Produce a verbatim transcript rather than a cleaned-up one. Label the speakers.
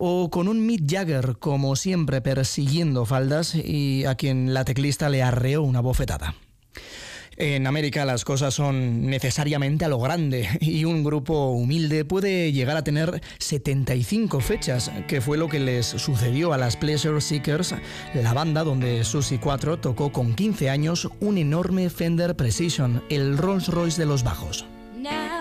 Speaker 1: o con un Mick Jagger, como siempre, persiguiendo faldas y a quien la teclista le arreó una bofetada. En América las cosas son necesariamente a lo grande y un grupo humilde puede llegar a tener setenta y cinco fechas, que fue lo que les sucedió a las Pleasure Seekers, la banda donde Susie cuatro tocó con quince años un enorme Fender Precision, el Rolls Royce de los bajos.